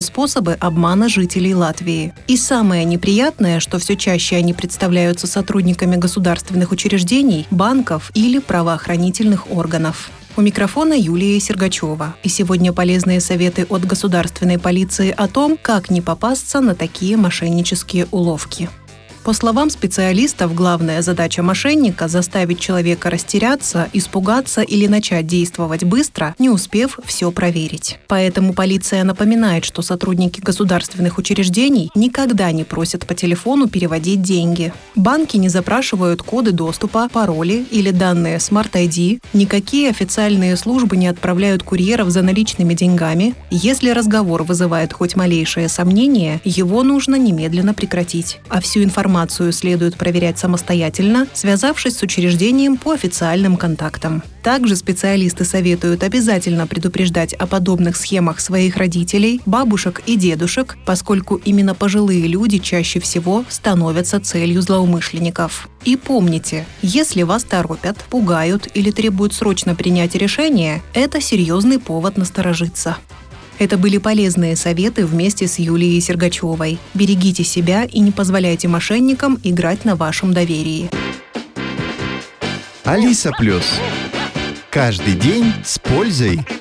способы обмана жителей Латвии. И самое неприятное, что все чаще они представляются сотрудниками государственных учреждений, банков или правоохранительных органов. У микрофона Юлия Сергачева. И сегодня полезные советы от государственной полиции о том, как не попасться на такие мошеннические уловки. По словам специалистов, главная задача мошенника – заставить человека растеряться, испугаться или начать действовать быстро, не успев все проверить. Поэтому полиция напоминает, что сотрудники государственных учреждений никогда не просят по телефону переводить деньги. Банки не запрашивают коды доступа, пароли или данные Smart ID, никакие официальные службы не отправляют курьеров за наличными деньгами. Если разговор вызывает хоть малейшее сомнение, его нужно немедленно прекратить. А всю информацию следует проверять самостоятельно, связавшись с учреждением по официальным контактам. Также специалисты советуют обязательно предупреждать о подобных схемах своих родителей, бабушек и дедушек, поскольку именно пожилые люди чаще всего становятся целью злоумышленников. И помните, если вас торопят, пугают или требуют срочно принять решение, это серьезный повод насторожиться. Это были полезные советы вместе с Юлией Сергачевой. Берегите себя и не позволяйте мошенникам играть на вашем доверии. Алиса Плюс. Каждый день с пользой.